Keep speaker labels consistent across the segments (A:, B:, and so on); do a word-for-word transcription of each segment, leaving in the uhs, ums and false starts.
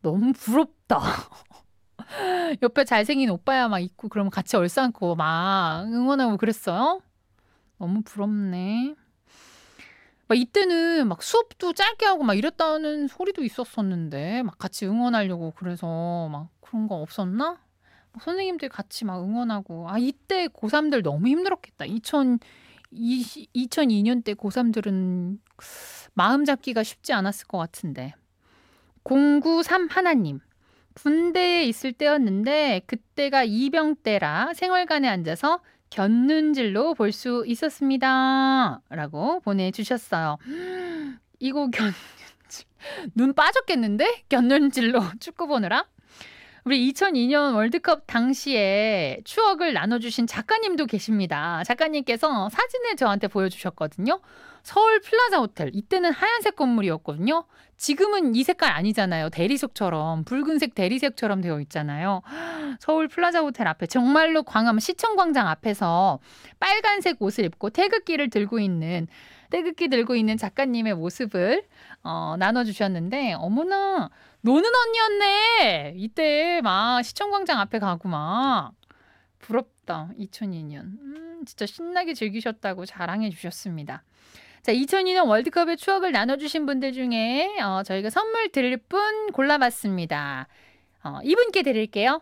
A: 너무 부럽다. 옆에 잘생긴 오빠야 막 있고 그러면 같이 얼싸안고 막 응원하고 그랬어요? 너무 부럽네. 막 이때는 막 수업도 짧게 하고 막 이랬다는 소리도 있었었는데 막 같이 응원하려고 그래서 막 그런 거 없었나? 선생님들 같이 막 응원하고 아 이때 고삼들 너무 힘들었겠다. 이천이십 이천이 년대 고삼들은 마음 잡기가 쉽지 않았을 것 같은데. 공구삼 하나님. 군대에 있을 때였는데 그때가 이병 때라 생활관에 앉아서 곁눈질로 볼 수 있었습니다. 라고 보내주셨어요. 이거 곁눈질. 눈 빠졌겠는데? 곁눈질로 축구 보느라? 우리 이천이 년 월드컵 당시에 추억을 나눠주신 작가님도 계십니다. 작가님께서 사진을 저한테 보여주셨거든요. 서울 플라자 호텔. 이때는 하얀색 건물이었거든요. 지금은 이 색깔 아니잖아요. 대리석처럼 붉은색 대리석처럼 되어 있잖아요. 서울 플라자 호텔 앞에 정말로 광화문 시청광장 앞에서 빨간색 옷을 입고 태극기를 들고 있는 태극기 들고 있는 작가님의 모습을 어, 나눠주셨는데 어머나 노는 언니였네. 이때 막 시청광장 앞에 가고 막 부럽다. 이천이 년. 음, 진짜 신나게 즐기셨다고 자랑해 주셨습니다. 자, 이천이 년 월드컵의 추억을 나눠주신 분들 중에 어, 저희가 선물 드릴 분 골라봤습니다. 어, 이분께 드릴게요.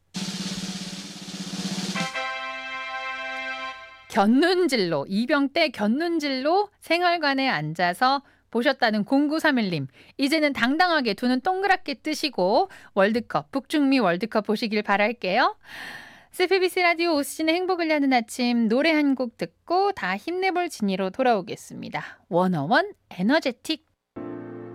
A: 곁눈질로, 이병 때 곁눈질로 생활관에 앉아서 보셨다는 공구삼일 님. 이제는 당당하게 두 눈 동그랗게 뜨시고 월드컵, 북중미 월드컵 보시길 바랄게요. 씨피비씨 라디오 오수진의 행복을 여는 아침 노래 한 곡 듣고 다 힘내볼 진이로 돌아오겠습니다. 원어원 에너제틱.